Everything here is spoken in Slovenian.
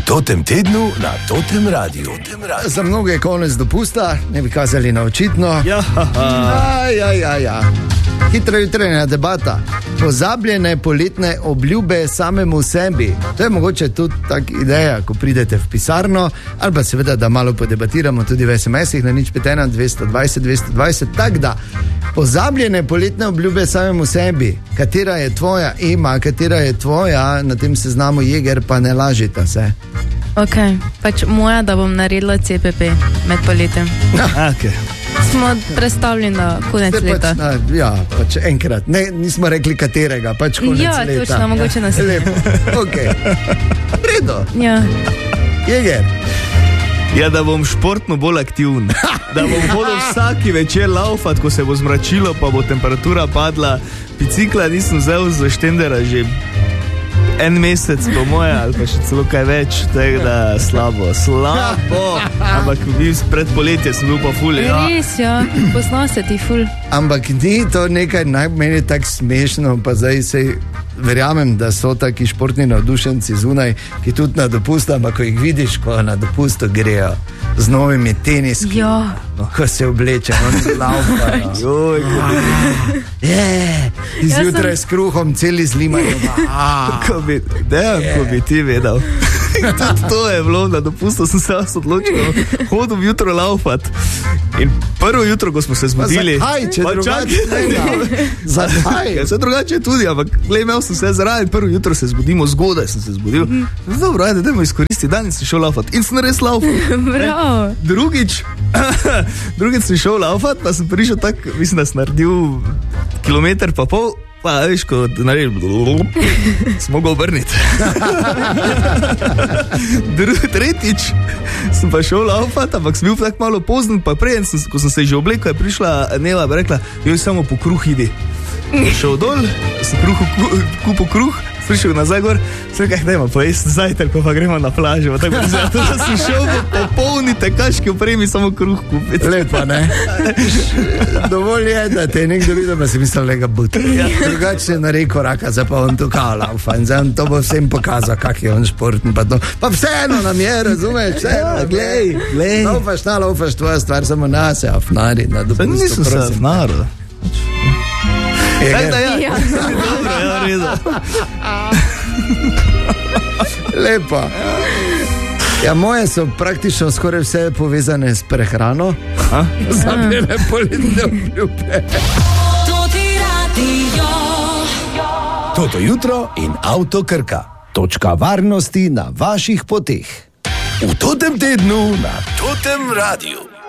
Totem tednu na Totem Radiu. Za mnoge je konec dopusta, ne bi kazali na očitno. Ja. Hitra jutranja debata. Pozabljene poletne obljube samemu sebi. To je mogoče tudi tak ideja, ko pridete v pisarno, ali pa seveda, da malo podebatiramo tudi v SMS-ih na 051 220 220. Tak da, pozabljene poletne obljube samemu sebi. Katera je tvoja, Ema, katera je tvoja, na tem seznamu Jeger, pa ne lažita se. Ok, pač moja, da bom naredila CPP med poletjem. Okay. Smo predstavljeni na konec leta. Pač enkrat. Ne, nismo rekli katerega, pač konec leta. Ja, točno, mogoče nas. Lepo, ok. Redo. Ja. Jeger. Ja, da bom športno bolj aktiven. Da bom hodil vsaki večer laufat, ko se bo zmračilo, pa bo temperatura padla. Bicikla nisem vzel za štendera že en mesec, po moje, ali pa še celo kaj več, tako da slabo. Ampak pred poletjem sem bil pa ful. Res, ja, poznal se ti ful. Ampak ni to nekaj, meni je tako smešno, pa zdaj se verjamem, da so taki športni navdušenci zunaj, ki tudi na dopustu, ampak ko jih vidiš, ko na dopustu grejo z novimi teniski, ko se obleče, oni laufajo. Izjutraj s kruhom, celi zlimajo. Ko bi ti vedel. To je bilo, na dopustu sem se odločil, hodil v jutro laufat. In prvo jutro, ko smo se zbudili... Zakaj, če drugače ne? Zakaj? Vse drugače tudi, ampak imel sem se zraven, prvo jutro se zbudimo, zgodaj sem se zbudil. Dobro, ajde, dajmo izkoristiti, danes sem šel laufat. In sem res laufat. Bravo. Drugič sem šel laufat, pa sem prišel tak, mislim, da sem naredil kilometer pa pol. Pa, veš, ko naredil, sem mogel obrniti. Tretjič sem pa šel laufat, ampak sem bil tako malo poznan, pa prej, ko sem se že oblekel, je prišla Nela, pa rekla, joj, samo po kruh idi. Šel dol, sem kupil kruh, prišel nazaj gor, sem rekel, dajmo pojesti zajtrk, pa gremo na plažo. Tako da sem šel po polni tekaški opremi, samo kruh kupiti. Lepa, ne? Dovolj je, da te je nekdo videl, pa si mislil, da ga buti. Drugače je naredil koraka, zdaj pa on to kao laufa in zdaj on to bo vsem pokazal, kak je on športni. Pa vseeno nam je, razumeš? Glej. Laufaš, tvoja stvar, samo nas je afnari. Nisem se afnaril. Ja. Dobro, ja, redo. Lepa. Ja, moje so praktično skoraj vse povezane s prehrano. Zabljene poletne obljube. Toto jutro in Avto Krka. Točka varnosti na vaših poteh. V Totem tednu na Totem Radiu.